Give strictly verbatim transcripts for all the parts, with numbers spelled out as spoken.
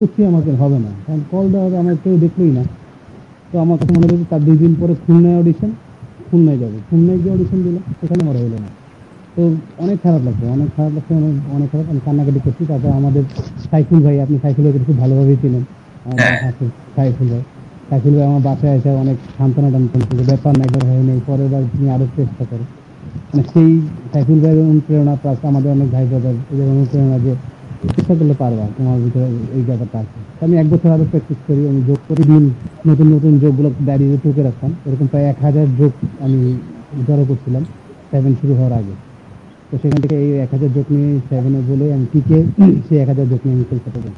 সত্যি আমাকে হবে না, কারণ কল দেওয়া হবে আমার কেউ দেখলোই না। তো আমার কাছে মনে হচ্ছে তার দুই দিন পরে খুলনায় অডিশন, খুলনায় যাবো, খুলনায় গিয়ে অডিশন দিলাম, সেখানে আমার হইলো না। তো অনেক খারাপ লাগছে, অনেক খারাপ লাগছে, অনেক অনেক খারাপ, আমি কান্নাকাটি করছি। তারপর আমাদের সাইফুল ভাই, আপনি সাইফুল ভাইকে খুব ভালোভাবেই চিনেন, আমাদের হ্যাঁ হাসির সাইফুল ভাই। সাইফুল ভাই আমার বাসায় এসে অনেক সান্ত্বনা টান্ত্বনা করছে, ব্যাপার না, একবার হয় নাই, পরের বার তুমি আরো চেষ্টা করো। মানে সেই সাইফুল ভাইয়ের অনুপ্রেরণা প্লাস আমাদের অনেক ভাই ব্রাদার এদের অনুপ্রেরণা যে চেষ্টা করলে পারবা, তোমার ভিতরে এই ব্যাপারটা আছে। তো আমি এক বছর আরো প্র্যাকটিস করি, আমি যোগ প্রতিদিন নতুন নতুন যোগগুলো ডায়েরিতে টুকে রাখতাম, এরকম প্রায় এক হাজার যোগ আমি জড়ো করছিলাম সেভেন শুরু হওয়ার আগে। তো সেখান থেকে এই এক হাজার যোগ নিয়ে সেভেনে বলে আমি টিকে সেই এক হাজার যোগ নিয়ে আমি কলকাতা যাই।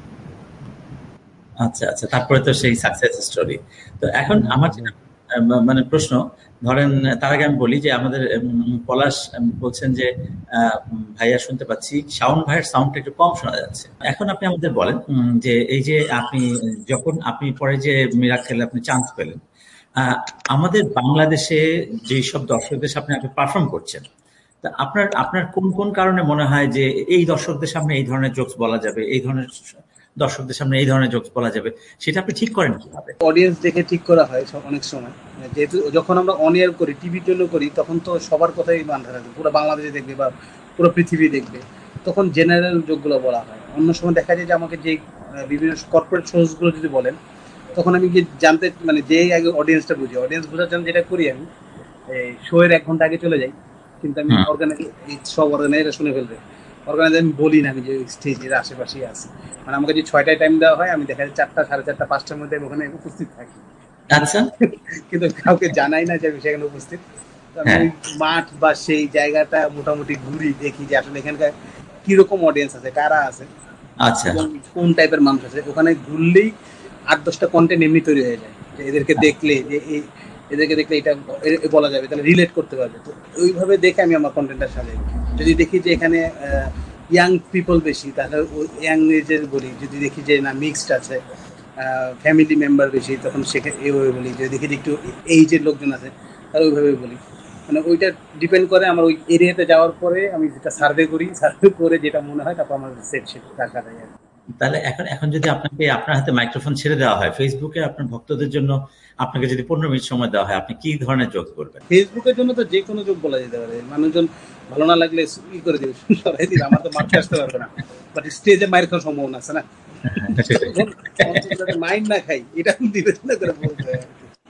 আচ্ছা আচ্ছা, তারপরে তো সেই সাকসেস স্টোরি। তো এখন আমার যেটা আহ, মানে প্রশ্ন, ধরেন তার আগে আমি বলি যে আমাদের উম, পলাশ উম, বলছেন যে আহ, উম, ভাইয়া শুনতে পাচ্ছি শাওন ভাইয়ের সাউন্ডটা একটু কম শোনা যাচ্ছে। এখন আপনি আমাদের বলেন উম, যে এই যে আপনি যখন আপনি পরে যে মিরাক্কেল আপনি চান্স পেলেন, আহ, আমাদের বাংলাদেশে যেই সব দর্শকদের সামনে আপনি পারফর্ম করছেন, তা আপনার আপনার কোন কোন কারণে মনে হয় যে এই দর্শকদের সামনে এই ধরনের জোকস বলা যাবে, এই ধরনের দর্শকদের সামনে এই ধরনের জোকস বলা যাবে, সেটা আপনি ঠিক করেন কিভাবে? অডিয়েন্স দেখে ঠিক করা হয় সব- অনেক সময়। যেহেতু যখন আমরা অন এয়ার করি, টিভির জন্য করি, তখন তো সবার কথাই মাথা রাখবে, পুরো বাংলাদেশে দেখবে বা পুরো পৃথিবী দেখবে, তখন জেনারেল যোগগুলো বলা হয়। অন্য সময় দেখা যায় যে আমাকে যে আহ, বিভিন্ন কর্পোরেট শোজগুলো যদি বলেন, তখন আমি গিয়ে জানতে মানে যেই আগে অডিয়েন্সটা বুঝি, অডিয়েন্স বোঝার জন্য যেটা করি আমি, এই শো এর এক ঘন্টা আগে চলে যাই। কিন্তু আমি হুম। অর্গানাইজ সব অর্গানাইজার শুনে ফেলবে, অর্গানাইজার আমি বলি না আমি যে স্টেজের আশেপাশেই আছি। মানে আমাকে যে ছয়টায় টাইম দেওয়া হয়, আমি দেখা যায় চারটা সাড়ে চারটা পাঁচটার মধ্যে আমি ওখানে উপস্থিত থাকি, কিন্তু আচ্ছা। কিন্তু কাউকে জানাই না যে আমি সেখানে উপস্থিত। তো আমি হ্যাঁ। ওই মাঠ বা সেই জায়গাটা মোটামুটি ঘুরি, দেখি যে আসলে এখানকার কিরকম অডিয়েন্স আছে, কারা আছে আচ্ছা। এবং কোন টাইপের মানুষ আছে। ওখানে ঘুরলেই আট দশটা কন্টেন্ট এমনি তৈরি হয়ে যায়, যে এদেরকে দেখলে যে এই এদেরকে দেখলে এটা এ- এ বলা যাবে, তাহলে রিলেট করতে পারবে। তো ওইভাবে দেখে আমি আমার কন্টেন্টটা সাজাই। যদি দেখি যে এখানে ইয়াং পিপল বেশি, তাহলে ইয়াং এজের বলি। যদি দেখি যে না মিক্সড আছে, ফ্যামিলি মেম্বার বেশি, তখন সেখানে এইভাবে বলি। যদি দেখি যে একটু এইজের লোকজন আছে, তাহলে ওইভাবে বলি। মানে ওইটা ডিপেন্ড করে আমার ওই এরিয়াতে যাওয়ার পরে আমি যেটা সার্ভে করি, সার্ভে করে যেটা মনে হয় তারপর আমার সেট সেট রাখা যায় আর কি। তাহলে এখন এখন যদি আপনাকে আপনার হাতে মাইক্রোফোন ছেড়ে দেওয়া হয় ফেসবুকে আপনার ভক্তদের জন্য, আপনাকে যদি পনেরো মিনিট সময় দেওয়া হয়, আপনি কি ধরনের জোকস করবেন? ফেসবুকের জন্য তো যে কোনো যোগ বলা যেতে পারে। মানুষজন ভালো না লাগলে ই করে দিবে, সরাই দিবে, আমার তো মারতে আসতে পারবে না, বাট স্টেজে মায়ের খাওয়ার সম্ভাবনা আছে না। সেটাই। তখন অন্তত যাতে মাইন্ড না খাই এটা বিবেচনা করে বলতে হয় আর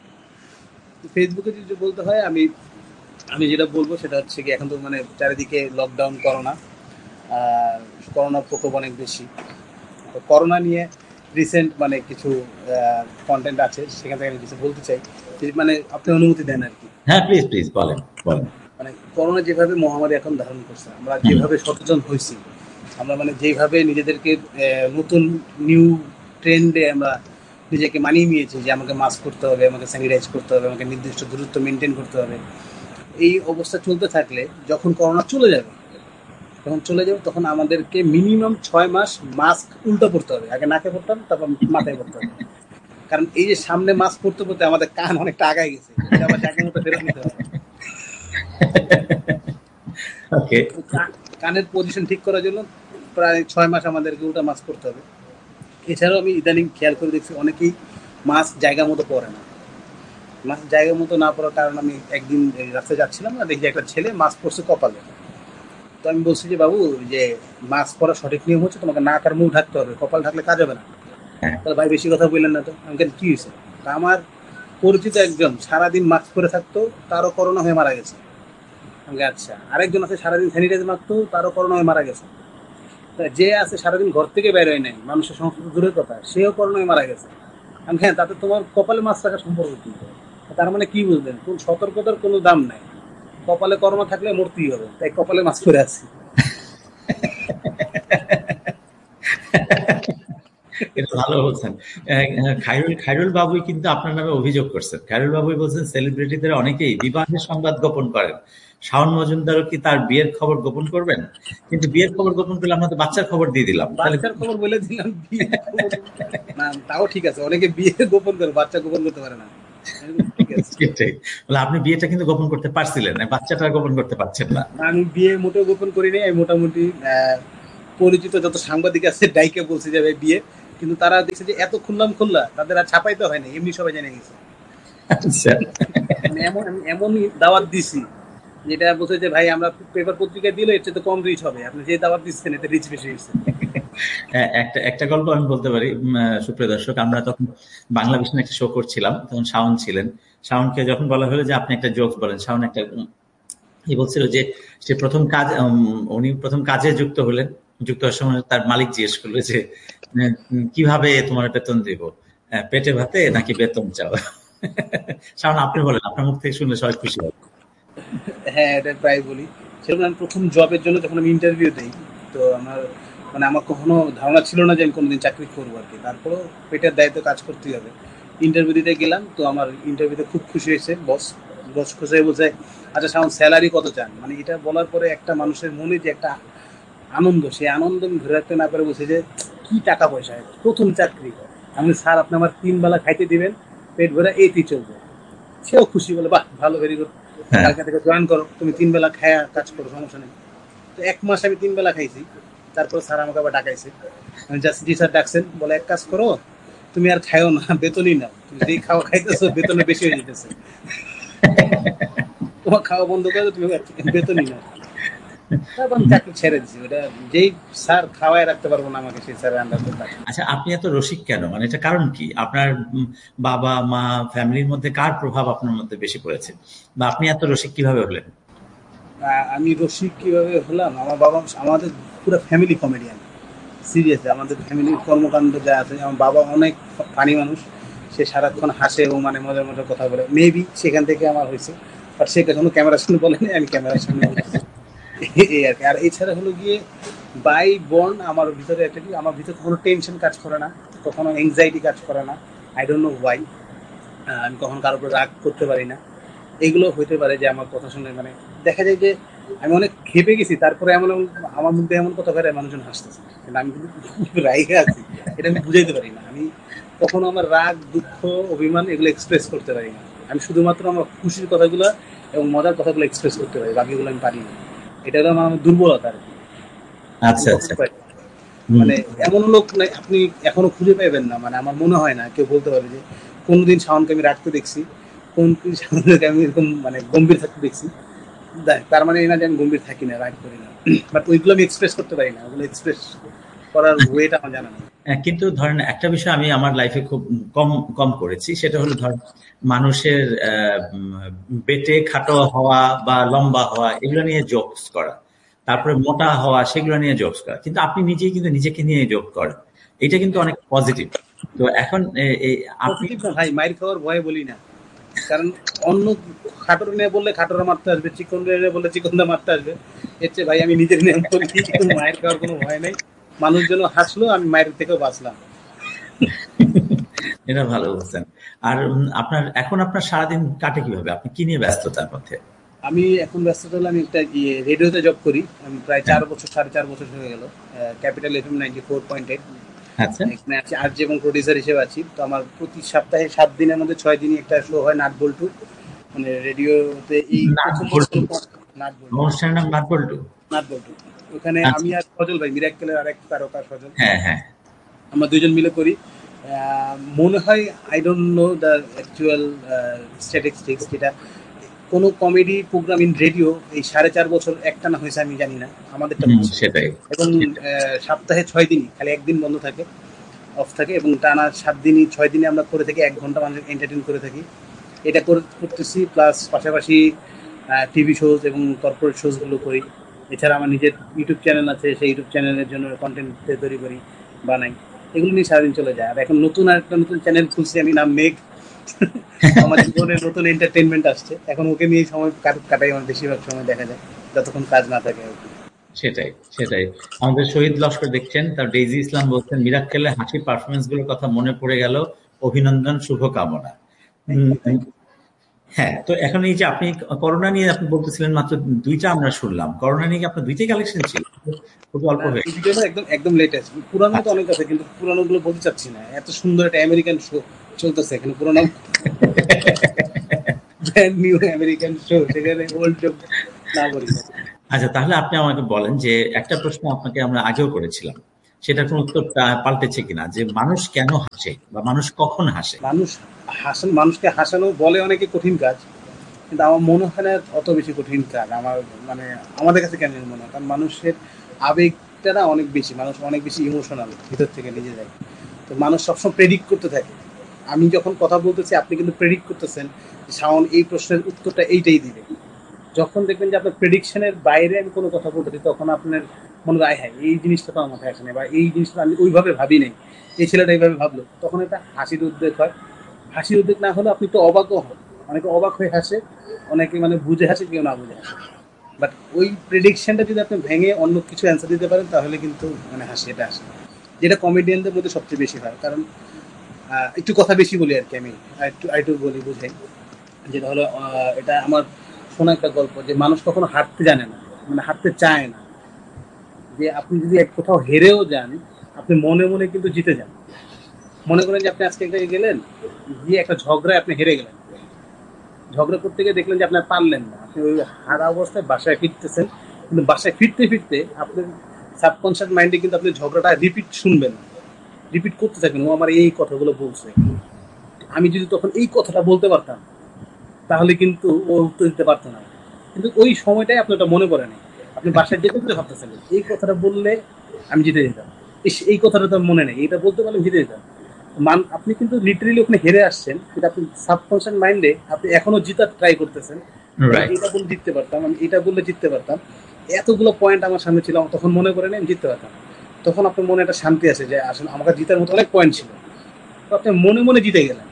কি। ফেসবুকে যদি বলতে হয়, আমি আমি যেটা বলবো সেটা হচ্ছে কি, এখন তো মানে চারিদিকে লকডাউন, করোনা, আর করোনার প্রকোপ অনেক বেশি। তো করোনা নিয়ে রিসেন্ট মানে কিছু কন্টেন্ট আছে, সেখান থেকে আমি কিছু বলতে চাই, যদি মানে আপনি অনুমতি দেন আর কি। হ্যাঁ, প্লিজ প্লিজ বলেন বলেন। মানে করোনা যেভাবে মহামারী এখন ধারণ করছে, আমরা হুম। যেভাবে সচেতন হয়েছি, আমরা মানে যেভাবে নিজেদেরকে আহ, নতুন নিউ ট্রেন্ডে আমরা নিজেকে মানিয়ে নিয়েছি, যে আমাকে মাস্ক করতে হবে, আমাকে স্যানিটাইজ করতে হবে, আমাকে নির্দিষ্ট দূরত্ব মেনটেন করতে হবে। এই অবস্থা চলতে থাকলে যখন করোনা চলে যাবে, যখন চলে যাবে তখন আমাদেরকে মিনিমাম ছয় মাস মাস্ক উল্টো পড়তে হবে। আগে নাকে পড়তাম, তারপর মাথায় পড়তে হবে। কারণ এই যে সামনে মাস্ক পড়তে পড়তে আমাদের কান অনেকটা আগায় গেছে, এটা আবার জায়গার মতো ফেরত নিতে হবে। ওকে। তো কা- কানের পজিশন ঠিক করার জন্য প্রায় ছয় মাস আমাদেরকে ওটা মাস্ক করতে হবে। এছাড়াও আমি ইদানিং খেয়াল করে দেখছি অনেকেই মাস্ক জায়গা মতো পরে না। মাস্ক জায়গা মতো না পড়ার কারণ, আমি একদিন এই রাস্তায় যাচ্ছিলাম না, দেখি একটা ছেলে মাস্ক পরছে কপালে। তো আমি বলছি যে বাবু, যে মাস্ক পরা সঠিক নিয়ম হচ্ছে তোমাকে নাক আর মুখ ঢাকতে হবে, কপাল ঢাকলে কাজ হবে না। হ্যাঁ। তাহলে ভাই বেশি কথা বললেন না তো। আমি কেন, কি হয়েছে? তা আমার পরিচিত একজন সারাদিন মাস্ক পরে থাকতো, তারও করোনা হয়ে মারা গেছে। আমি বলি, আচ্ছা। আরেকজন আছে সারাদিন স্যানিটাইজার মারতো, তারও করোনা হয়ে মারা গেছে। তা যে আছে সারাদিন ঘর থেকে বের হয় নাই, মানুষের সংস্কৃতি দূরের কথা, সেও করোনা হয়ে মারা গেছে। আমি, হ্যাঁ, তাতে তোমার কপালে মাস্ক রাখার সম্পর্ক কি? তার মানে কি বুঝলেন, কোন সতর্কতার কোনো দাম নাই। কপালে করোনা থাকলে মরতেই হবে, তাই কপালে মাস্ক পরে আছি। এটা ভালো বলছেন। আহ, খায়রুল খায়রুল বাবুই কিন্তু আপনার নামে অভিযোগ করছেন। খায়রুল বাবুই বলছেন সেলিব্রিটিদের অনেকেই বিবাহের সংবাদ গোপন করেন। শাওন মজুমদারও কি তার বিয়ের খবর গোপন করবেন? কিন্তু বিয়ের খবর গোপন করলে আমরা তো বাচ্চার খবর দিয়ে দিলাম, তাহলে বাচ্চার খবর বলে দিলাম, বিয়ের খবর না, তাও ঠিক আছে। অনেকে বিয়ে গোপন করে, বাচ্চা গোপন করতে পারে না। আমি বলি, ঠিক আছে। সেটাই। বলে আপনি বিয়েটা কিন্তু গোপন করতে পারছিলেন, বাচ্চাটা গোপন করতে পারছেন না। না, আমি বিয়ে মোটেও গোপন করি নাই। আমি মোটামুটি আহ, পরিচিত যত সাংবাদিক আছে ডাইকে বলছি যে ভাই বিয়ে, কিন্তু তারা দেখছে যে এত খুললাম খুললা তাদের আর ছাপাইতে হয় না, এমনি সবাই জেনে গেছে। আচ্ছা মানে এমন আমি এমনই দাওয়াত দিছি যেটা বলছে যে ভাই আমরা পেপার পত্রিকায় দিলে এর চেয়ে তো কম রিচ হবে, আপনি যে দাওয়াত দিচ্ছেন এতে রিচ বেশি হয়েছে। হ্যাঁ, একটা একটা গল্প আমি বলতে পারি। উম, আহ, সুপ্রিয় দর্শক, আমরা তখন বাংলা ভিশনে একটা শো করছিলাম, তখন শাওন ছিলেন। শাওনকে যখন বলা হলো যে আপনি একটা জোকস বলেন, শাওন একটা উম, ই বলছিল যে সে প্রথম কাজ উম, উনি প্রথম কাজে যুক্ত হলেন। যুক্ত হওয়ার সময় তার মালিক জিজ্ঞেস করলো যে উম, কিভাবে তোমার বেতন দিব, আহ, পেটে ভাতে নাকি বেতন চাও? শাওন, আপনি বলেন, আপনার মুখ থেকে শুনলে সবাই খুশি হবে। হ্যাঁ, এটা প্রায় বলি। সেরকম আমি প্রথম জবের জন্য যখন আমি ইন্টারভিউ দিই, তো আমার মানে আমার কখনো ধারণা ছিল না যে আমি কোনোদিন চাকরি করবো আর কি। তারপরেও পেটের দায়িত্ব কাজ করতেই হবে। ইন্টারভিউ দিতে গেলাম, তো আমার ইন্টারভিউতে খুব খুশি হয়েছে বস। বস খুশি হয়ে বলছে, আচ্ছা সাউন্ড স্যালারি কত চান? মানে এটা বলার পরে একটা মানুষের মনে যে একটা আনন্দ, সেই আনন্দ আমি ধরে রাখতে না পারে বলছে যে কি টাকা পয়সা, প্রথম চাকরি। আমি বলি, স্যার আপনি আমার তিন বেলা খাইতে দিবেন, পেট ভরে এইতেই চলবে। সেও খুশি, বলে বাহ ভালো, ভেরি গুড, হ্যাঁ, কালকে থেকে জয়েন করো, তুমি তিন বেলা খায়া কাজ করো, সমস্যা নেই। তো এক মাস আমি তিন বেলা খাইছি। তারপর স্যার আমাকে আবার ডাকাইছে। আমি জাস্ট জি স্যার ডাকছেন, বলে এক কাজ করো, তুমি আর খাইও না, বেতনই নাও, তুমি যেই খাওয়া খাইতেছো বেতনে বেশি হয়ে যেতেছে, তোমার খাওয়া বন্ধ করে দাও, তুমি বেতনই নাও। তারপর আমি চাকরি ছেড়ে দিচ্ছি। ওটা যেই স্যার খাওয়াই রাখতে পারবো না আমাকে, সেই স্যারের আন্ডার করতে। আচ্ছা, আপনি এত রসিক কেন? মানে এটা কারণ কি? আপনার উম, বাবা মা ফ্যামিলির মধ্যে কার প্রভাব আপনার মধ্যে বেশি পড়েছে, বা আপনি এত রসিক কিভাবে হলেন? আহ, আমি রসিক কিভাবে হলাম, আমার বাবা, আমাদের পুরো ফ্যামিলি কমেডিয়ান। সিরিয়াসলি আমাদের ফ্যামিলির কর্মকাণ্ড যা আছে, আমার বাবা অনেক ফানি মানুষ, সে সারাক্ষণ হাসে এবং মানে মজার মজার কথা বলে। মেবি সেখান থেকে আমার হয়েছে, বাট সে কখনো ক্যামেরার সামনে বলেনি, আমি ক্যামেরার সামনে বলতেছি। এই আর কি। আর এছাড়া হলো গিয়ে বাই বর্ন আমার ভিতরে একটা কি, আমার ভিতরে কখনো টেনশন কাজ করে না, কখনো এংজাইটি কাজ করে না। I don't know Y. আমি কখনো কারোর উপর রাগ করতে পারি না। এগুলো হইতে পারে যে আমার কথা শুনে মানে দেখা যায় যে আমি অনেক খেপে গেছি, তারপরে এমন এমন আমার মধ্যে এমন কথা বেরোয় মানুষজন হাসতেছে, কিন্তু আমি কিন্তু খুব রাগে আছি, এটা আমি বুঝাইতে পারি না। আমি কখনো আমার রাগ, দুঃখ, অভিমান এগুলো এক্সপ্রেস করতে পারি না। আমি শুধুমাত্র আমার খুশির কথাগুলো এবং মজার কথাগুলো এক্সপ্রেস করতে পারি, বাকিগুলো আমি পারি না। এটা হলো আমার দুর্বলতা আর কি। আমি আচ্ছা কখনো আচ্ছা। পারি না। হুম। মানে এমন লোক নাই আপনি এখনো খুঁজে পাইবেন না, মানে আমার মনে হয় না কেউ বলতে পারবে যে কোনদিন শাওনকে আমি রাখতে দেখছি, কোন কোন শাওনকে আমি এরকম মানে গম্ভীর থাকতে দেখছি। দেখ, তার মানে এই না যে আমি গম্ভীর থাকি না, রাগ করি না, বাট ওইগুলো আমি এক্সপ্রেস করতে পারি না, ওগুলো এক্সপ্রেস করার ওয়েটা আমার জানা নেই। আহ, কিন্তু ধরেন একটা বিষয় আমি আমার লাইফে খুব কম কম করেছি, সেটা হলো ধরেন মানুষের আহ, উম, পেটে খাটো হওয়া বা লম্বা হওয়া এগুলো নিয়ে জোকস করা, তারপরে মোটা হওয়া সেগুলো নিয়ে জোকস করা। কিন্তু আপনি নিজেই কিন্তু নিজেকে নিয়ে জোক করেন, এটা কিন্তু অনেক পজিটিভ। তো এখন এ- এ- আপনি পজিটিভ না ভাই, মাইর খাওয়ার ভয়ে বলি না। কারণ অন্য খাটোর নিয়ে বললে খাটোরা মারতে আসবে, চিকন নিয়ে বললে চিকনটা মারতে আসবে। এর চেয়ে ভাই আমি নিজের নিয়ে বলি, মায়ের খাওয়ার কোনো ভয় নেই। মানুষজন হাসলো, আমি মায়ের থেকেও বাঁচলাম। এটা ভালো বলছেন। আর উম, আপনার এখন আপনার সারাদিন কাটে কিভাবে? আপনি কি নিয়ে ব্যস্ততার মধ্যে? আমি এখন ব্যস্ত হলে আমি একটা ইয়ে রেডিওতে জব করি। আমি প্রায় হ্যাঁ, চার বছর সাড়ে চার বছর হয়ে গেল। Capital F M ninety four point eight, আচ্ছা। এখানে আছি আরজে এবং প্রডিউসার হিসেবে আছি। তো আমার প্রতি সপ্তাহে সাত দিনের মধ্যে ছয় দিনই একটা শো হয়, নাট বল্টু, মানে রেডিওতে। এই নাট প্রথম বল্টু? বছর নাট বল্টু, অনুষ্ঠানের নাম নাট বল্টু? নাট বল্টু। ওখানে আচ্ছা। আমি আর সজল ভাই, মিরাক্কেলের আরেক তারকা সজল, হ্যাঁ হ্যাঁ। আমরা দুজন মিলে করি। আহ, মনে হয় I don't know the actual statistics, যেটা কোনো কমেডি প্রোগ্রাম ইন রেডিও এই সাড়ে চার বছর একটা না হয়েছে আমি জানি না, আমাদেরটা হুম, হচ্ছে। সেটাই এবং সেটাই। আহ, সপ্তাহে ছয় দিনই, খালি একদিন বন্ধ থাকে, অফ থাকে, এবং টানা সাত দিনই ছয় দিনে আমরা করে থাকি, এক ঘন্টা মানুষ এন্টারটেন করে থাকি। এটা করে- করতেছি, প্লাস পাশাপাশি টিভি শোজ এবং কর্পোরেট শোজগুলো করি। এছাড়া আমার নিজের ইউটিউব চ্যানেল আছে, সেই ইউটিউব চ্যানেলের জন্য কন্টেন্ট তৈরি করি, বানাই। এগুলো নিয়ে সারাদিন চলে যায়। আর এখন নতুন আরেকটা নতুন চ্যানেল খুলছি আমি, নাম মেঘ। আমার জীবনে নতুন এন্টারটেনমেন্ট আসছে, এখন ওকে নিয়ে সময় কাট- কাটাই, আমার বেশিরভাগ সময় দেখা যায় যতক্ষণ কাজ না থাকে আর কি। সেটাই সেটাই। আমাদের শহীদ লস্কর দেখছেন, তার ডেইজি ইসলাম বলছেন, মিরাক্কেলের হাসির পারফরমেন্স গুলোর কথা মনে পড়ে গেল, অভিনন্দন, শুভকামনা। Thank um, you, thank you. হ্যাঁ, তো এখন এই যে আপনি করোনা নিয়ে আপনি বলতেছিলেন, মাত্র দুইটা আমরা শুনলাম, করোনা নিয়ে কি আপনার দুইটাই কালেকশন ছিল? খুব অল্প হয়ে এই ভিডিওটা একদম একদম লেটেস্ট। পুরানো তো আচ্ছা। অনেক আছে, কিন্তু পুরানো গুলো বলতে চাচ্ছি না। এত সুন্দর একটা আমেরিকান শো চলতেছে এখানে, পুরানো ব্র্যান্ড নিউ আমেরিকান শো, সেখানে ওল্ড জব না বলি। আচ্ছা, তাহলে আপনি আমাকে বলেন যে একটা প্রশ্ন আপনাকে আমরা আগেও করেছিলাম, সেটার কোন উত্তর পা- পাল্টেছে কিনা, যে মানুষ কেন হাসে বা মানুষ কখন হাসে? মানুষ হাসান মানুষকে হাসানো বলে অনেকে কঠিন কাজ, কিন্তু আমার মনে হয় না অত বেশি কঠিন কাজ। আমার মানে আমাদের কাছে কেন মনে হয়, কারণ মানুষের আবেগটা না অনেক বেশি, মানুষ অনেক বেশি ইমোশনাল ভিতর থেকে নিজেরাই। তো মানুষ সবসময় প্রেডিক্ট করতে থাকে। আমি যখন কথা বলতেছি আপনি কিন্তু প্রেডিক্ট করতেছেন শাওন এই প্রশ্নের উত্তরটা এইটাই দিবে। যখন দেখবেন যে আপনার প্রেডিকশনের বাইরে আমি কোনো কথা বলতেছি, তখন আপনার মনে হয় হ্যাঁ এই জিনিসটা তো আমার মাথায় আসে না, বা এই জিনিসটা আমি ওইভাবে ভাবি নাই, এই ছেলেটা এইভাবে ভাবলো, তখন একটা হাসির উদ্বেগ হয়। হাসির উদ্বেগ না হলে আপনি তো অবাকও হন, অনেকে অবাক হয়ে হাসে, অনেকে মানে বুঝে হাসে, কেউ না বুঝে হাসে। বাট ওই প্রেডিকশনটা যদি আপনি ভেঙে অন্য কিছু অ্যান্সার দিতে পারেন তাহলে কিন্তু মানে হাসি এটা আসে, যেটা কমেডিয়ানদের মধ্যে সবচেয়ে বেশি হয়। কারণ আহ, একটু কথা বেশি বলি আর কি, আমি একটু একটু বলি বুঝাই। যেটা হলো আহ, এটা আমার শোনা একটা গল্প, যে মানুষ কখনো হাঁটতে জানে না, মানে হাঁটতে চায় না। যে আপনি যদি এক কোথাও হেরেও যান, আপনি মনে মনে কিন্তু জিতে যান। মনে করেন যে আপনি আজকে একটা জায়গায় গেলেন, গিয়ে একটা ঝগড়ায় আপনি হেরে গেলেন, ঝগড়া করতে গিয়ে দেখলেন যে আপনার পারলেন না, আপনি ওই হারা অবস্থায় বাসায় ফিরতেছেন, কিন্তু বাসায় ফিরতে ফিরতে আপনার সাবকনশিয়াস মাইন্ডে কিন্তু আপনি ঝগড়াটা রিপিট শুনবেন, রিপিট করতে থাকবেন, ও আমার এই কথাগুলো বলছে, আমি যদি তখন এই কথাটা বলতে পারতাম তাহলে কিন্তু ও উত্তর দিতে পারতো না। কিন্তু ওই সময়টাই আপনি ওটা মনে পড়ে নেই, আপনি বাসায় যেতে যেতে ভাবতেছেন এই কথাটা বললে আমি জিতে যেতাম, ইস এই কথাটা তো মনে নেই, এটা বলতে পারলে জিতে যেতাম। মান আপনি কিন্তু লিটারেলি ওখানে হেরে আসছেন, কিন্তু আপনি সাবকনশিয়াস মাইন্ডে আপনি এখনো জিতার ট্রাই করতেছেন। রাইট। এটা বলে জিততে পারতাম, আমি এটা বললে জিততে পারতাম, এতগুলো পয়েন্ট আমার সামনে ছিল, তখন মনে করে নেই আমি জিততে পারতাম। তখন আপনার মনে একটা শান্তি আছে যে আসলে আমাকে জিতার মতো অনেক পয়েন্ট ছিল, তো আপনি মনে মনে জিতে গেলেন।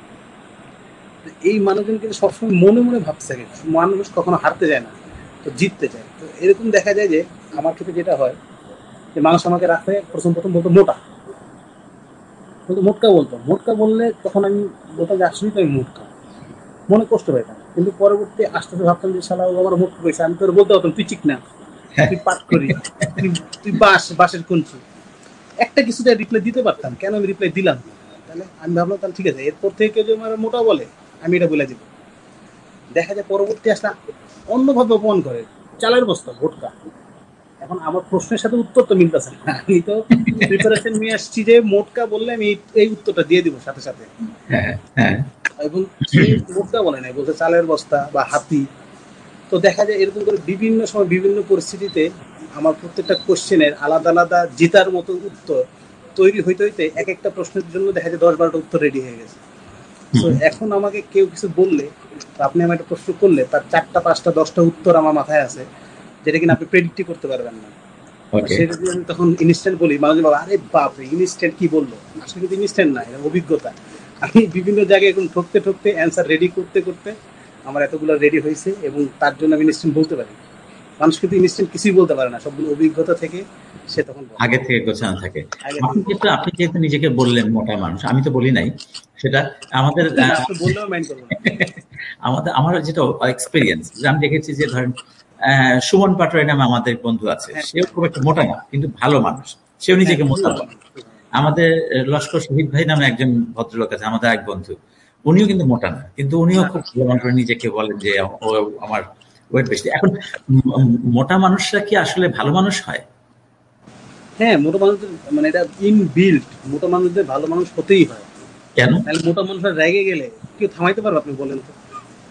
এই মানুষজন কিন্তু সবসময় মনে মনে ভাবতে থাকে, মানুষ কখনো হারতে যায় না, তো জিততে চায়। তো এরকম দেখা যায় যে আমার ক্ষেত্রে যেটা হয়, যে মানুষ আমাকে রাখতে প্রথম প্রথম বলতো মোটা, কিন্তু মোটকা বলতো, মোটকা বললে তখন আমি বলতাম যে আসলেই তো আমি মোটকা, মনে কষ্ট পেতাম। কিন্তু পরবর্তী আস্তে আস্তে ভাবতাম যে শালা ও আমার মোটকা করেছে, আমি তোর বলতে পারতাম তুই চিক না, তুই পাট করি, তুই তুই বাস বাসের কঞ্চি, একটা কিছুতে রিপ্লাই দিতে পারতাম, কেন আমি রিপ্লাই দিলাম না? তাহলে আমি ভাবলাম তাহলে ঠিক আছে, এরপর থেকে কেউ যদি আমার মোটা বলে আমি এটা বলে দিব। দেখা যায় পরবর্তী আসলে অন্যভাবে অপমান করে, চালের বস্তা ভোটকা। এখন আমার প্রশ্নের সাথে উত্তর তো মিলতেছে না, আমি তো প্রিপারেশন নিয়ে আসছি যে মোটকা বললে আমি এই- এই উত্তরটা দিয়ে দিব সাথে সাথে, হ্যাঁ, হ্যাঁ। এবং সে মোটকা বলে নাই, বলছে চালের বস্তা বা হাতি। তো দেখা যায় এরকম করে বিভিন্ন সময় বিভিন্ন পরিস্থিতিতে আমার প্রত্যেকটা কোশ্চেনের আলাদা আলাদা জেতার মতো উত্তর তৈরি হইতে হইতে এক একটা প্রশ্নের জন্য দেখা যায় দশ বারোটা উত্তর রেডি হয়ে গেছে। তো হুম। এখন আমাকে কেউ কিছু বললে, বা আপনি আমার একটা প্রশ্ন করলে, তার চারটা পাঁচটা দশটা উত্তর আমার মাথায় আছে, যেটা কিনা আপনি প্রেডিক্টই করতে পারবেন না। ওকে। সেটা যদি আমি তখন ইনস্ট্যান্ট বলি, মানুষ বাবা আরে বাপরে ইনস্ট্যান্ট কি বললো, আসলে কিন্তু ইনস্ট্যান্ট না, এটা অভিজ্ঞতা। আমি বিভিন্ন জায়গায় এখন ঠকতে ঠকতে অ্যান্সার রেডি করতে করতে আমার এতগুলো রেডি হয়েছে, এবং তার জন্য আমি ইনস্ট্যান্ট বলতে পারি। মানুষ কিন্তু ইনস্ট্যান্ট কিছুই বলতে পারে না, সবগুলো অভিজ্ঞতা থেকে সে তখন বলে। আগে থেকে গোছানো থাকে। আগে আপনি থেকে যেহেতু আপনি যেহেতু নিজেকে বললেন মোটা মানুষ, আমি তো বলি নাই সেটা। আমাদের আহ, আপনি বললেও মাইন্ড করবো না। আমাদের আমার যেটা এক্সপিরিয়েন্স, আমি দেখেছি যে ধরেন আহ, সুমন পাটোয়ারি নামে আমাদের বন্ধু আছে, হ্যাঁ সেও খুব একটা মোটা না কিন্তু ভালো মানুষ, সেও হ্যাঁ, নিজেকে মোটা খুবই বলে। ভালো। আমাদের আহ, লস্কর শহীদ ভাই নামে একজন ভদ্রলোক আছে, আমাদের এক বন্ধু, উনিও কিন্তু মোটা না, কিন্তু উনিও না, খুব ভালো মানুষ করে নিজেকে বলেন যে ও আমার ওয়েট বেশি। এখন উম, মোটা মানুষরা কি আসলে ভালো মানুষ হয়? হ্যাঁ, মোটা মানুষদের মানে এটা ইন বিল্ড, মোটা মানুষদের ভালো মানুষ হতেই হয়। কেন? তাহলে মোটা মানুষরা রেগে গেলে কেউ থামাইতে পারবে? আপনি বলেন তো।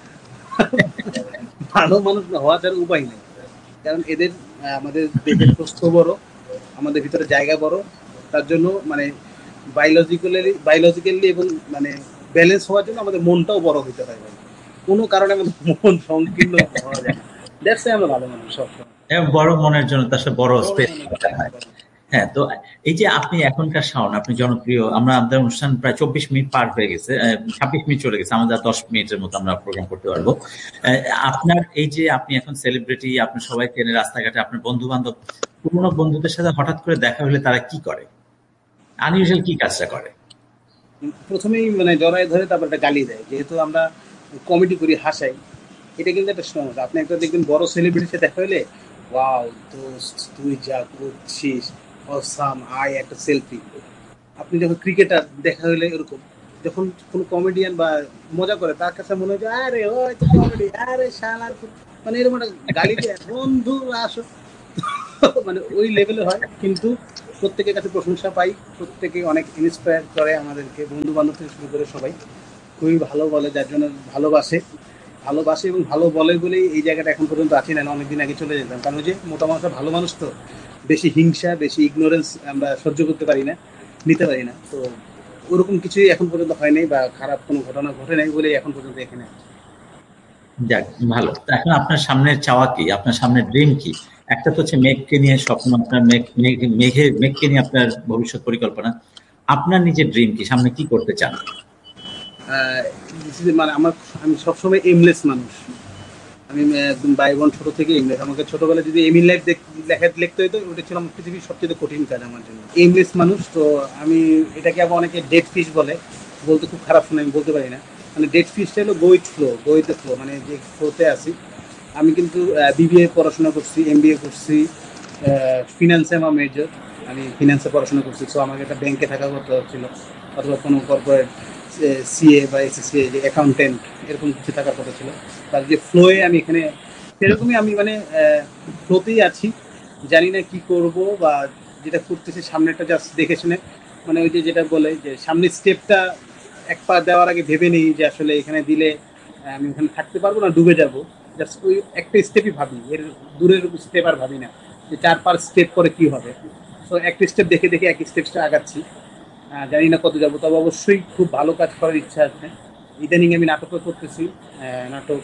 ভালো মানুষ হওয়া যার উপায় নেই, কারণ এদের আহ, আমাদের দেহের প্রস্থ বড়, আমাদের ভিতরে জায়গা বড়, তার জন্য মানে বায়োলজিক্যালি বায়োলজিক্যালি এবং মানে ব্যালেন্স হওয়ার জন্য আমাদের মনটাও বড় হতে হয় ভাই। কোনো কারণে আমাদের মন সংকীর্ণ হওয়া যায় না, দ্যাটস আমরা ভালো মানুষ সবসময়। হ্যাঁ, বড় মনের জন্য তার সাথে বড় বড় স্পেস মনে হয়। হ্যাঁ, তো এই যে আপনি এখনকার শাওন, আপনি জনপ্রিয়, আমরা আমাদের অনুষ্ঠান প্রায় চব্বিশ মিনিট পার হয়ে গেছে, ছাব্বিশ মিনিট চলে গেছে, আমাদের আর দশ মিনিটের মতো আমরা প্রোগ্রাম করতে পারবো। আহ, আপনার এই যে আপনি এখন সেলিব্রিটি, আপনার সবাই চেনে রাস্তাঘাটে, আপনার বন্ধু বান্ধব, পুরোনো বন্ধুদের সাথে হঠাৎ করে দেখা হলে তারা কি করে, আনইউজুয়াল কি কাজটা করে? প্রথমেই মানে জড়াই ধরে তারপর একটা গালি দেয়, যেহেতু আমরা কমেডি করি, হাসাই, এটা কিন্তু একটা সমস্যা। আপনি একটা দেখবেন বড় সেলিব্রিটির সাথে দেখা হলে, ওয়াও দোস্ত তুই যা করছিস, অসাম, আয় একটা সেলফি। আপনি যখন ক্রিকেটার দেখা হলে এরকম, যখন কোনো কমেডিয়ান বা মজা করে তার কাছে মনে হয় যে আরে ওই তো কমেডি, আরে শালার পুত-" মানে এরকম একটা গালি দিয়ে বন্ধু আসো, মানে ওই লেভেলে হয়। কিন্তু প্রত্যেকের কাছে প্রশংসা পাই, প্রত্যেকে অনেক ইন্সপায়ার করে আমাদেরকে, বন্ধু বান্ধব থেকে শুরু করে সবাই খুবই ভালো বলে, যার জন্য ভালোবাসে ভালোবাসে এবং ভালো বলে বলেই এই জায়গাটা এখন পর্যন্ত আছি, না অনেকদিন আগে চলে যেতাম। কারণ ওই যে মোটা মানুষরা ভালো মানুষ তো, বেশি হিংসা বেশি ইগনোরেন্স আমরা সহ্য করতে পারি না, নিতে পারি না। তো ওরকম কিছুই এখন পর্যন্ত হয় নাই, বা খারাপ কোনো ঘটনা ঘটে নাই বলেই এখন পর্যন্ত এখানে আছি। যাক, ভালো। তো এখন আপনার সামনের চাওয়া কি, আপনার সামনের ড্রিম কি? একটা তো হচ্ছে মেঘকে নিয়ে স্বপ্ন, আপনার মেঘ মেঘ- মেঘে মেঘকে নিয়ে আপনার ভবিষ্যৎ পরিকল্পনা। আপনার নিজের ড্রিম কি, সামনে কি করতে চান? আহ, this is মানে আমার, আমি সবসময় এমলেস মানুষ। আমি আহ, একদম বাই বোন ছোট থেকে এমলেস। আমাকে ছোটবেলায় যদি এম ইন লাইফ লেখা লিখতে হতো, ওটা ছিল আমার পৃথিবীর সবচেয়ে কঠিন কাজ আমার জন্য। এমলেস মানুষ তো আমি, এটাকে আবার অনেকে ডেড ফিশ বলে, বলতে খুব খারাপ শুনে, আমি বলতে পারি না। মানে ডেড ফিশটা হলো go with flow, go with flow, মানে যে ফ্লোতে আছি। আমি কিন্তু বিবিএ পড়াশোনা করছি, এমবিএ করছি, ফিনান্সে আমার মেজর, আমি ফিনান্সে পড়াশোনা করছি। সো আমাকে একটা ব্যাংকে থাকা করতে হচ্ছিল, অথবা কোনো কর্পোরেট সিএ বা এসিসিএ, যে অ্যাকাউন্টেন্ট, এরকম কিছু থাকার কথা ছিল। তার যে ফ্লোয়ে আমি এখানে সেরকমই, আমি মানে ফ্লোতেই আছি। জানি না কি করব, বা যেটা করতেছি সামনেটা জাস্ট দেখে শুনে, মানে ওই যে যেটা বলে যে সামনের স্টেপটা এক পা দেওয়ার আগে ভেবে নিই যে আসলে এখানে দিলে আহ, আমি ওখানে থাকতে পারবো না ডুবে যাব। জাস্ট ওই একটা স্টেপই ভাবি, এর দূরের স্টেপ আর ভাবি না যে চার পাঁচ স্টেপ করে কি হবে। তো একটা স্টেপ দেখে দেখে এক স্টেপটা আগাচ্ছি। আহ, জানি না কত যাবো, তবে অবশ্যই খুব ভালো কাজ করার ইচ্ছা আছে। ইদানিং আমি নাটকও করতেছি, আহ, নাটক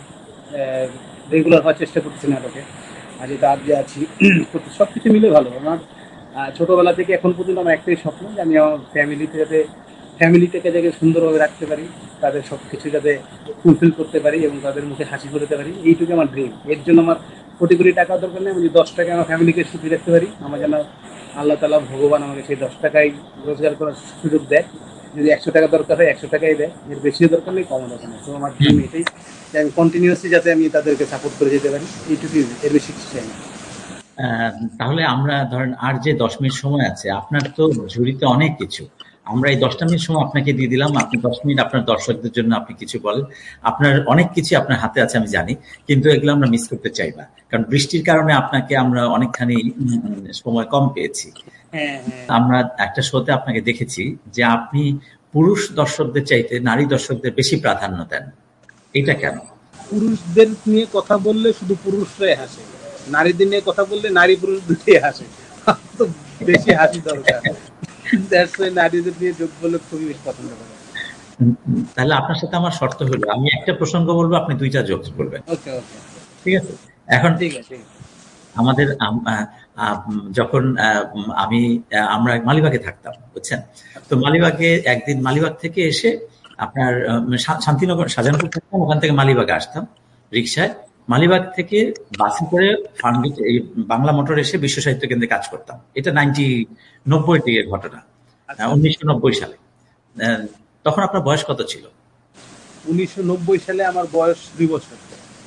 রেগুলার হওয়ার চেষ্টা করতেছি নাটকে। আর যেটা আজ যে আছি করতে, সব কিছু মিলে ভালো আমার। আহ, ছোটবেলা থেকে এখন পর্যন্ত আমার একটাই স্বপ্ন যে আমি আমার ফ্যামিলিতে যাতে, ফ্যামিলিটাকে যাতে সুন্দরভাবে রাখতে পারি, তাদের সব কিছু যাতে ফুলফিল করতে পারি এবং তাদের মুখে হাসি করতে পারি, এইটুকু আমার ড্রিম। এর জন্য আমার কোটি কোটি টাকা দরকার নেই, আমি যদি দশ টাকা আমার ফ্যামিলিকে সুখী রাখতে পারি, আমার যেন আল্লাহ তালা ভগবান আমাকে সেই দশ টাকাই রোজগার করার সুযোগ দেয়। যদি একশো টাকা দরকার হয় একশো টাকাই দেয়, এর বেশিও দরকার নেই, কমও দরকার নেই। তো আমার ড্রিম এটাই যে আমি কন্টিনিউয়াসলি যাতে আমি তাদেরকে সাপোর্ট করে যেতে পারি, এইটুকুই, এর বেশি কিছু চাই না। আহ, তাহলে আমরা ধরেন আর যে দশ মিনিট সময় আছে, আপনার তো ঝুড়িতে অনেক কিছু, আমরা এই দশটা মিনিট সময় আপনাকে দিয়ে দিলাম। আপনি দশ মিনিট আপনার দর্শকদের জন্য আপনি কিছু বলেন। আপনার অনেক কিছু আপনার হাতে আছে আমি জানি, কিন্তু এগুলো আমরা মিস করতে চাই না, কারণ বৃষ্টির কারণে আপনাকে আমরা অনেকখানি উম, সময় কম পেয়েছি। হ্যাঁ হ্যাঁ, আমরা একটা শোতে আপনাকে দেখেছি যে আপনি পুরুষ দর্শকদের চাইতে নারী দর্শকদের বেশি প্রাধান্য দেন, এটা কেন? পুরুষদের নিয়ে কথা বললে শুধু পুরুষরাই হাসে, নারীদের নিয়ে কথা বললে নারী পুরুষ দুটোই হাসে। তো বেশি হাসি দরকার, দ্যাটস ওয়াই নারীদের নিয়ে যোগ বলে খুবই বেশি পছন্দ করে। উম, উম, তাহলে আপনার সাথে আমার শর্ত হলো, আমি একটা প্রসঙ্গ বলবো, আপনি দুইটা জোকস বলবেন, ওকে ওকে, ঠিক আছে? এখন ঠিক আছে। আমাদের আম- আহ, আহ, উম, যখন আহ, উম, আমি আহ, আমরা মালিবাগে থাকতাম, বুঝছেন? তো মালিবাগে একদিন মালিবাগ থেকে এসে আপনার আহ, শা- শান্তিনগর শাহজাহানপুর থাকতাম, ওখান থেকে মালিবাগে আসতাম রিক্সায়। মালিবাগ থেকে বাসে করে ফার্মগেট এই বাংলা মোটর এসে বিশ্ব সাহিত্য কেন্দ্রে কাজ করতাম। এটা নাইনটি নব্বই দিকের ঘটনা, আচ্ছা, উনিশশো নব্বই সালে। আহ, তখন আপনার বয়স কত ছিল? উনিশশো নব্বই সালে আমার বয়স দুই বছর।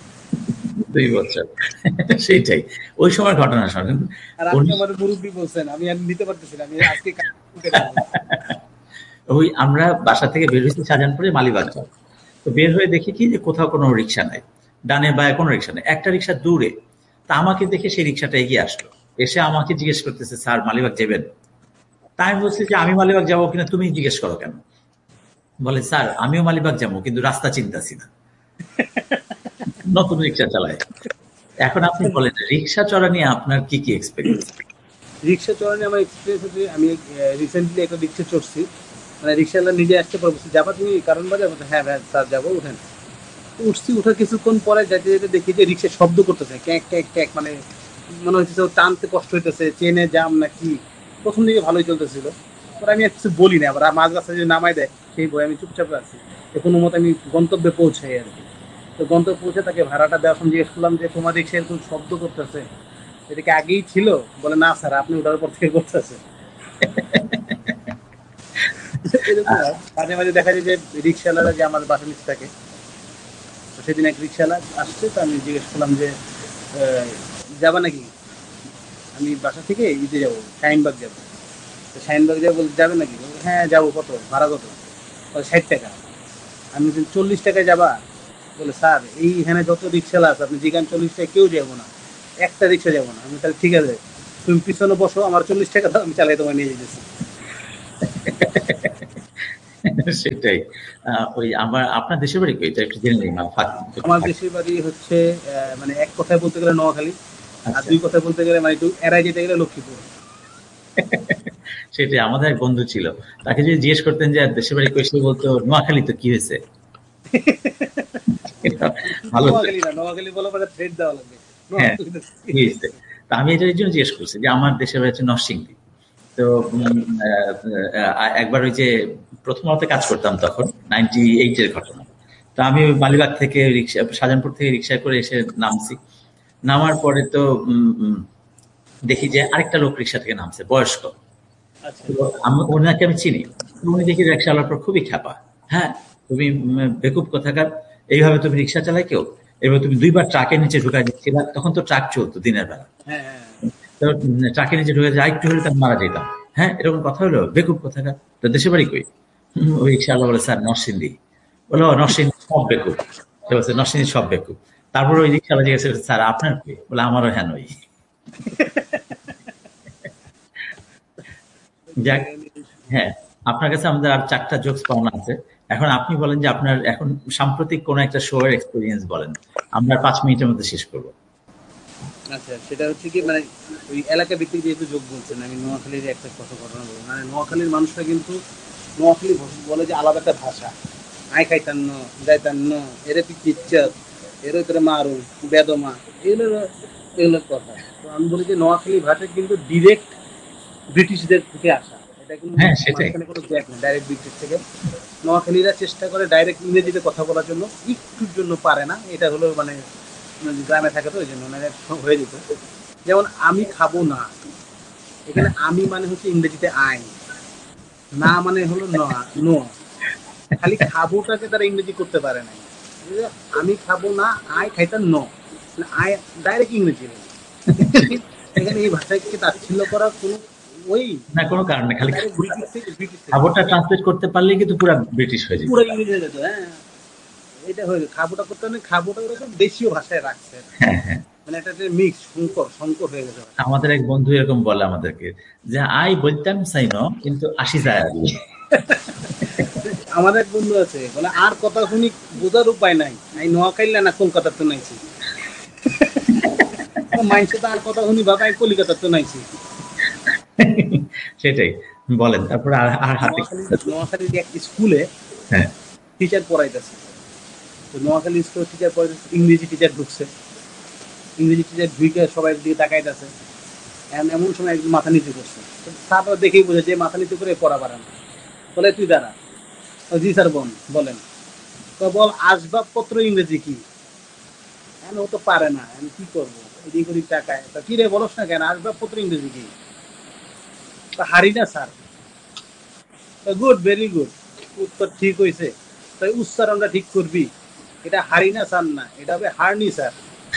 দুই বছর। সেইটাই, ওই সময় ঘটনা শোনেন। আর আপনি উনিশ- আমার মুরব্বী বলছেন, আমি আর নিতে পারতেছি না, আমি আজকে কাজ করে দেবো। ওই আমরা বাসা থেকে বের হয়েছি শাহজাহানপুরে মালিবাগ যাব। তো বের হয়ে দেখি কি যে কোথাও কোনো রিক্সা নাই, ডানে বায়ে কোনো রিক্সা নেই, একটা রিক্সা দূরে। তা আমাকে দেখে সেই রিক্সাটা এগিয়ে আসলো, এসে আমাকে জিজ্ঞেস করতেছে, স্যার মালিবাগ যাবেন? তাই আমি বলছি যে আমি মালিবাগ যাবো কিনা তুমি জিজ্ঞেস করো কেন? বলে, স্যার আমিও মালিবাগ যাবো কিন্তু রাস্তা চিনতাছি না, নতুন রিক্সা চালায়। এখন আপনি বলেন, রিক্সা চড়া নিয়ে আপনার কি কি এক্সপিরিয়েন্স? রিক্সা চড়ানো আমার এক্সপিরিয়েন্স হচ্ছে, আমি রিসেন্টলি একটা রিক্সা চড়ছি। মানে রিক্সাওয়ালা নিজে আসতে পারবো, যাবা তুমি কারণ বাজার? বলতে হ্যাঁ হ্যাঁ স্যার যাবো, উঠেন। তো উঠছি, উঠার কিছুক্ষণ পরে যেতে যেতে দেখি যে রিক্সা শব্দ করতেছে, ক্যাক ক্যাক ক্যাক, মানে মনে হচ্ছে ও টানতে কষ্ট হইতেছে, চেনে জাম না কি। প্রথম দিকে ভালোই চলতেছিল, পরে আমি আর কিছু বলি না, আবার মাঝ রাস্তায় যদি নামাই দেয় সেই বই, আমি চুপচাপ আছি। তো কোনো মতো আমি গন্তব্যে পৌঁছাই আর কি। তো গন্তব্যে পৌঁছে তাকে ভাড়াটা দেওয়ার সময় জিজ্ঞেস করলাম যে তোমার রিক্সা এরকম শব্দ করতেছে, এটা কি আগেই ছিল? বলে না স্যার, আপনি ওঠার পর থেকে করতেছে। এরকম হয়। মাঝে মাঝে দেখা যায় যে রিক্সাওয়ালারা যে আমার বাসা নিচে থাকে, তো সেদিন এক রিক্সাওয়ালা আসছে, তো আমি জিজ্ঞেস করলাম যে আহ, যাবা নাকি? আমি বাসা থেকে ইতে যাবো, শাহিনবাগ যাবো। তো শাহিনবাগ যাবো, বলতে যাবে নাকি? বলছে, হ্যাঁ যাবো। কত ভাড়া কত? বলে ষাট টাকা। আমি বলছি চল্লিশ টাকায় যাবা? বলে স্যার এইখানে যত রিক্সাওয়ালা আছে আপনি যেখানে চল্লিশ টাকা কেউ যাবো না, একটা রিক্সা যাবো না। আমি তাহলে ঠিক আছে, তুমি পিছনে বসো, আমার চল্লিশ টাকা দাও, আমি চালাই তোমায় নিয়ে যেতেছি। সেটাই। আহ, ওই আমার আপনার দেশের বাড়ি কই এটা একটু জেনে নিই। আমার দেশের বাড়ি হচ্ছে আহ, মানে এক কথায় বলতে গেলে নোয়াখালী, আর আচ্ছা, দুই কথায় বলতে গেলে মানে একটু এড়াই যেতে গেলে লক্ষ্মীপুর। সেটাই। আমাদের এক বন্ধু ছিল, তাকে যদি জিজ্ঞেস করতেন যে দেশের বাড়ি কই, সে বলতো নোয়াখালী। তো কি হয়েছে? এটা শুধু ভালো তো। নোয়াখালী না, নোয়াখালী বলা পরে থ্রেড দেওয়া লাগবে, হ্যাঁ, নোয়াখালী তো কি হয়েছে? তা আমি এটার জন্য জিজ্ঞেস করছি যে আমার দেশের বাড়ি হচ্ছে নরসিংদী। তো উম, আহ, আহ, একবার ওই যে প্রথম আলোতে কাজ করতাম তখন, নাইনটি এইট এর ঘটনা। তো আমি ওই মালিবাগ থেকে রিক্সা, শাহজাহানপুর থেকে রিক্সায় করে এসে নামছি। নামার পরে তো উম, উম, দেখি যে আরেকটা লোক রিক্সা থেকে নামছে, বয়স্ক। আচ্ছা তো আমি ওনাকে আমি চিনি। তো উনি দেখি রিক্সাওয়ালার পর খুবই খ্যাপা। হ্যাঁ, তুমি উম, বেকুব কোথাকার, এইভাবে তুমি রিক্সা চালাই কেউ? এবার তুমি দুইবার ট্রাকের নিচে ঢুকাই দিচ্ছিলা, তখন তো ট্রাক চলতো দিনের বেলা। হ্যাঁ হ্যাঁ তো উম, ট্রাকের নিচে ঢুকে যায় একটু হলে তার মারা যেতাম। হ্যাঁ, এরকম কথা হলো, বেকুব কোথাকার। তো দেশের বাড়ি কই? হুম, ওই রিক্সাওয়ালা বলে স্যার নরসিংদী। বলো নরসিংদী সব বেকুব। সে বলছে নরসিংদী সব বেকুব। তারপর ওই রিক্সাওয়ালা জিজ্ঞেস করছে, স্যার আপনার কি? বলে আমারও হ্যাঁ নই। যাক, হ্যাঁ, আপনার কাছে আমাদের আর চারটা জোকস পাওনা আছে। এখন আপনি বলেন যে আপনার এখন সাম্প্রতিক কোন একটা শো এর এক্সপেরিয়েন্স বলেন। আমরা পাঁচ মিনিটের মধ্যে শেষ করব। আচ্ছা, সেটা হচ্ছে কি মানে ওই এলাকা ভিত্তিক যেহেতু যোগ বলছেন, আমি নোয়াখালীর একটা কথা ঘটনা বলবো। মানে নোয়াখালীর মানুষরা কিন্তু নোয়াখালী ভাষা বলে যে আলাদা একটা ভাষা, আই খাইতান্ন যাইতান্ন, এরে তুই কিচ্ছাত, এরে তোরে মারু বেদমা, এগুলো এগুলোর কথা। তো আমি বলি যে নোয়াখালী ভাষা কিন্তু ডিরেক্ট ব্রিটিশদের থেকে আসা, এটা কিন্তু হ্যাঁ, সেটাই। মাঝখানে কোনো গ্যাপ নেই, ডাইরেক্ট ব্রিটিশ থেকে। নোয়াখালীরা চেষ্টা করে ডাইরেক্ট ইংরেজিতে কথা বলার জন্য, একটুর জন্য পারে না, এটা হলো মানে গ্রামে থাকে তো ওই জন্য মানে হয়ে যেত। যেমন আমি খাবো না, এখানে আমি মানে হচ্ছে ইংরেজিতে আই, না মানে হলো নো। খালি খাবোটাকে তারা ইংরেজি করতে পারে না। আমি খাবো না, আই খাইতাম নো, আই ডাইরেক্ট ইংরেজি। এখানে এই ভাষাকে তাচ্ছিল্য করার কোনো ওই না, কোনো কারণ নেই। খালি ডাইরেক্ট ব্রিটিশ থেকে ব্রিটিশ থেকে খবরটা ট্রান্সলেট করতে পারলেই কিন্তু পুরো ব্রিটিশ হয়ে যেত। পুরো ইংরেজি হয়ে যেত। হ্যাঁ, এটা হয়ে খাবোটা করতে মানে খাবোটা ওরা দেশীয় ভাষায় রাখছে, হ্যাঁ, হ্যাঁ। মানে এটা মিক্স সংকর সংকর হয়ে গেছে। আমাদের এক বন্ধু এরকম বলে আমাদেরকে যে আই বলতাম চাই ন, কিন্তু আসি যায় আর কি। আমাদের এক বন্ধু আছে বলে আর কথা শুনি বোঝার উপায় নাই, আমি নোয়াখাইলে না কলকাতার তো নাইছি, মাইনসে তো আর কথা শুনি বাবা আমি কলিকাতার তো নাইছি। সেটাই বলেন। তারপরে আর আর হাতে নোয়াখালী নোয়াখালীর এক স্কুলে হ্যাঁ, টিচার পড়াইতেছে, তো নোয়াখালী স্কুলে টিচার পড়াইতেছে, ইংরেজি টিচার ঢুকছে, ইংরেজি টিচার ঢুকে সবাই দিকে তাকাইতেছে। এমন সময় একজন মাথা নিচু করছে, তারপর দেখেই বোঝে যে মাথা নিচু করে পড়া পারে না। বলে তুই দাঁড়া। জি স্যার বোন বলেন। তো বল আসবাবপত্র ইংরেজি কি? হ্যাঁ, ও তো পারে না, আমি কি করবো, এদিক ওদিক টাকায়। তা কি রে বলস না কেন, আসবাবপত্র ইংরেজি কি? তা হারি না স্যার। গুড, ভেরি গুড, উত্তর ঠিক হয়েছে। তাই উচ্চারণটা ঠিক করবি, এটা হারি না স্যার না, এটা হবে হারনি স্যার।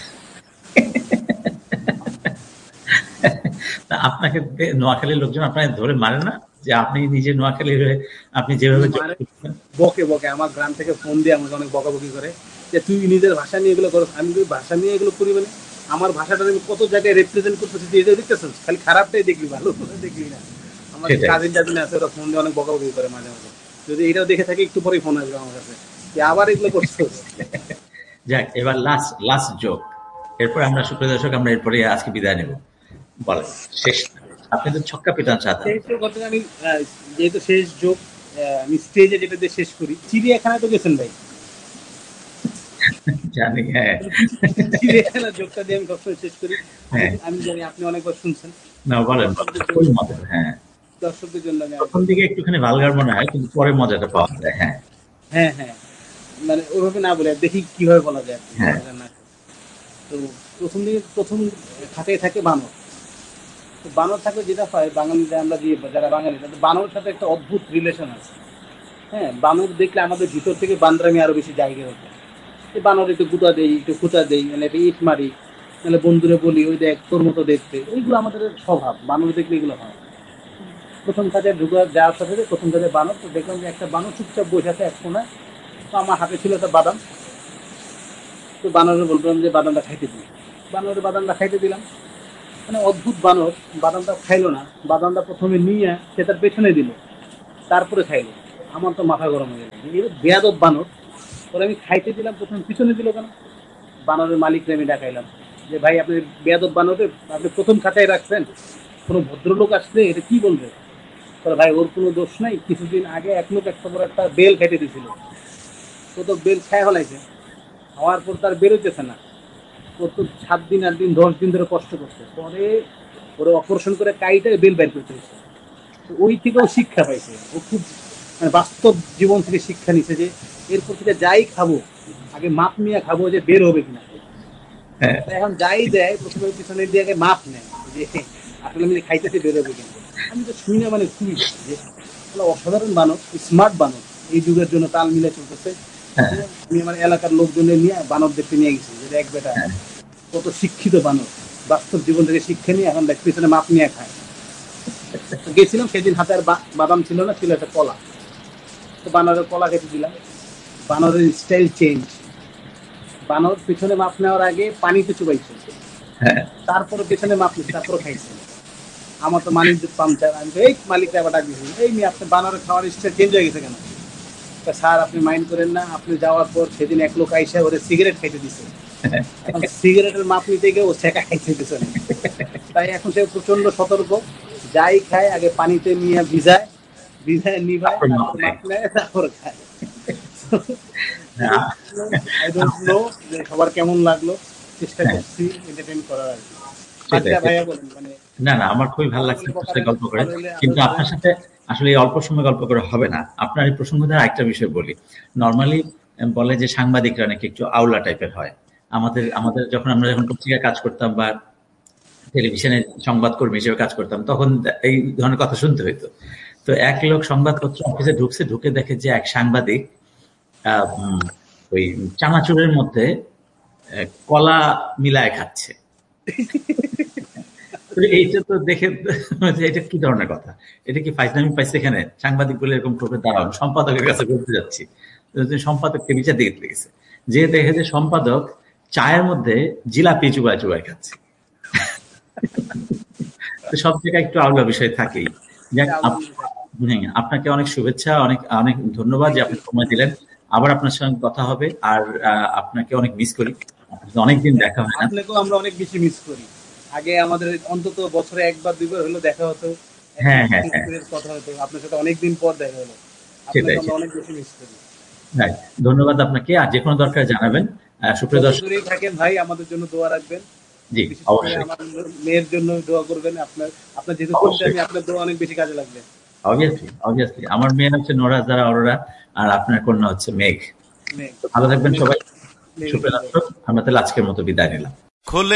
তা আপনাকে নোয়াখালীর লোকজন আপনাকে ধরে মারে না যে আপনি নিজে নোয়াখালীর হয়ে আপনি যেভাবে যোগ মানে করছেন? বকে বকে, আমার গ্রাম থেকে ফোন দিয়ে আমাকে অনেক বকাবকি করে যে তুই নিজের ভাষা নিয়ে এগুলো করো। আমি যদি ভাষা নিয়ে এগুলো করি মানে আমার ভাষাটা আমি কত জায়গায় রিপ্রেজেন্ট করতেছি, তুই এটা দেখতেছিস, খালি খারাপটাই দেখবি, ভালো দেখবি না। আমার সেটাই। কাজিন টাজিন আছে, ওরা ফোন দিয়ে অনেক বকাবকি করে মাঝে মাঝে। যদি এটাও দেখে থাকে একটু পরেই ফোন আসবে আমার কাছে যে আবার এগুলো করছিস। যাক, এবার লাস্ট লাস্ট জোক। এরপর আমরা সুপ্রিয় দর্শক, আমরা এরপরে আজকে বিদায় নেব। বলেন শেষ। আপনি তো ছক্কা পিটান চাতেন। শেষ যোগ কথা আমি আহ, যেহেতু শেষ যোগ, আহ, আমি স্টেজে যেটা দিয়ে শেষ করি, চিড়িয়াখানায় তো গেছেন ভাই, জানি, হ্যাঁ। চিড়িয়াখানার যোগটা দিয়ে আমি সবসময় শেষ করি। আমি হ্যাঁ, আমি জানি আপনি অনেকবার শুনছেন। না বলেন বলেন, দর্শকদের খুবই জন্য মজার। হ্যাঁ, দর্শকদের জন্য আমি প্রথম দিকে একটুখানি ভালগার মনে হয়, কিন্তু পরে মজাটা পাওয়া যায়। হ্যাঁ, হ্যাঁ হ্যাঁ, মানে ওইভাবে না বলে দেখি কিভাবে বলা যায় আর কি, হ্যাঁ, মজার না। তো প্রথম দিকে প্রথম থাকে থাকে বানর। তো বানর থাকলে যেটা হয়, বাঙালিরা আমরা যে যারা বাঙালি তাদের বানরের সাথে একটা অদ্ভুত রিলেশন আছে। হ্যাঁ, বানর দেখলে আমাদের ভিতর থেকে বান্দরামি আরো বেশি জায়গা হতো। এই বানর একটু গুতা দেই, একটু খুঁচা দেই, মানে একটা ইট মারি, নাহলে বন্ধুরে বলি ওই দেখ তোর মতো দেখতে, এইগুলো আমাদের স্বভাব, বানর দেখলে এগুলো হয়। প্রথম কাজে ঢুকে যাওয়ার সাথে সাথে প্রথম কাজে বানর, তো দেখলাম যে একটা বানর চুপচাপ বসে আছে এক কোনায়। তো আমার হাতে ছিল একটা বাদাম, তো বানরে বললাম যে বাদামটা খাইতে দিই, বানরের বাদামটা খাইতে দিলাম। মানে অদ্ভুত বানর, বাদামটা খাইলো না, বাদামটা প্রথমে নিয়ে সে তার পেছনে দিল, তারপরে খাইলো। আমার তো মাথা গরম হয়ে গেল, এই বেয়াদব বানর, পরে আমি খাইতে দিলাম, প্রথমে পিছনে দিল কেন? বানরের মালিককে আমি ডাকাইলাম যে ভাই আপনি বেয়াদব বানরে আপনি প্রথম খাঁচায় রাখছেন, কোনো ভদ্রলোক আসলে এটা কি বলবে? তাহলে ভাই ওর কোনো দোষ নাই, কিছুদিন আগে এক লোক একটা বড় একটা বেল খেতে দিয়েছিল, তো তো বেল খায় হলাইছে, হওয়ার পর তার বেরোতেছে না, ওর তো সাত দিন আট দিন দশ দিন ধরে কষ্ট করছে, পরে ওরে অপারেশন করে কাইটা বেল বের করতে হয়েছে। তো ওই থেকেও শিক্ষা পাইছে, ও খুব মানে বাস্তব জীবন থেকে শিক্ষা নিছে যে এরপর থেকে যাই খাবো আগে মাপ নিয়ে খাবো যে বের হবে কিনা। এখন যাই দেয় প্রথমে পিছনে দিয়ে আগে মাপ নেয় যে আসলে আমি খাইতেছি বের হবে কিনা। আমি তো শুনে মানে খুবই যে অসাধারণ বানর, স্মার্ট বানর, এই যুগের জন্য তাল মিলে চলতেছে। আমি আমার এলাকার লোকজনের নিয়ে বানর দেখতে নিয়ে গেছি, যে এক বেটা কত শিক্ষিত বানর, বাস্তব জীবন থেকে শিক্ষা নিয়ে এখন দেখ পিছনে মাপ নিয়ে খায়। গেছিলাম সেদিন হাতে আর বাদাম ছিল না, ছিল একটা কলা, তো বানরের কলা কেটে দিলাম। বানরের স্টাইল চেঞ্জ, বানর পিছনে মাপ নেওয়ার আগে পানিতে চুবাইছে, তারপরে পেছনে মাপ নিচ্ছে, তারপরে খাইছে। আমার তো মালিক পাঞ্চার, আমি এই মালিকটা আবার ডাক দিয়েছি, এই মেয়ে আপনি বানরের খাওয়ার স্টাইল চেঞ্জ হয়ে গেছে কেন? স্যার আপনি মাইন্ড করেন না, আপনি যাওয়ার পর সেদিন এক লোক আইসা ওরে সিগারেট খাইতে দিচ্ছে, এখন সিগারেটের মাপ নিতে গিয়ে ও সেকা খাইতে দিচ্ছে না। তাই এখন সে প্রচন্ড সতর্ক, যাই খায় আগে পানিতে নিয়ে ভিজায়, ভিজায় নিভায়, মাপ নেয়, তারপরে খায়। সবার কেমন লাগলো, চেষ্টা করছি এন্টারটেইন করার আর কি। আচ্ছা ভাইয়া বলেন, মানে না না আমার খুবই ভালো লাগছে আপনার সাথে গল্প করে, কিন্তু আপনার সাথে আসলে এই অল্প সময় গল্প করে হবে না। আপনার এই প্রসঙ্গ দ্বারা একটা বিষয় বলি, নর্মালি বলে যে সাংবাদিকরা নাকি একটু আউলা টাইপের হয়। আমাদের আমাদের যখন আমরা যখন পত্রিকায় কাজ করতাম বা টেলিভিশনে সংবাদকর্মী হিসেবে কাজ করতাম, তখন এই ধরনের কথা শুনতে হইতো। তো এক লোক সংবাদপত্র অফিসে ঢুকছে, ঢুকে দেখে যে এক সাংবাদিক আহ ওই চানাচুরের মধ্যে কলা মিলায় খাচ্ছে। এইটা তো দেখে এটা কি ধরনের কথা, এটা কি ফাইজলামি পাইছে? এখানে সাংবাদিক বলে এরকম করবে, দাঁড়াও সম্পাদকের কাছে করতে যাচ্ছি। সম্পাদককে বিচার দিকে গেছে, যে দেখে যে সম্পাদক চায়ের মধ্যে জিলাপি চুবায় চুবায় খাচ্ছে। তো সব জায়গায় একটু আলাদা বিষয় থাকেই। হ্যাঁ, আপনাকে অনেক শুভেচ্ছা, অনেক অনেক ধন্যবাদ যে আপনি সময় দিলেন। আবার আপনার সঙ্গে কথা হবে, আর আপনাকে অনেক মিস করি, অনেকদিন দেখা হয় না। আপনাকেও আমরা অনেক বেশি মিস করি। আগে আমাদের অন্তত বছরে একবার দুইবার হলো দেখা হতো, হ্যাঁ হ্যাঁ কথা হতো, আপনার সাথে অনেকদিন পর দেখা হলো, আপনাকে আমরা অনেক বেশি মিস করি। ধন্যবাদ আপনাকে, আর যে কোনো দরকার জানাবেন। সুপ্রিয় দর্শক থাকেন ভাই, আমাদের জন্য দোয়া রাখবেন। জি অবশ্যই, আমার মেয়ের জন্য দোয়া করবেন। আপনার আপনার যেহেতু আমি আপনার দোয়া অনেক বেশি কাজে লাগবে। অবভিয়াসলি অবভিয়াসলি আমার মেয়ে হচ্ছে নোরা যারা অরোরা, আর আপনার কন্যা হচ্ছে মেঘ। ভালো থাকবেন সবাই। সুপ্রিয় দর্শক, আমরা তাহলে আজকের মতো বিদায় নিলাম।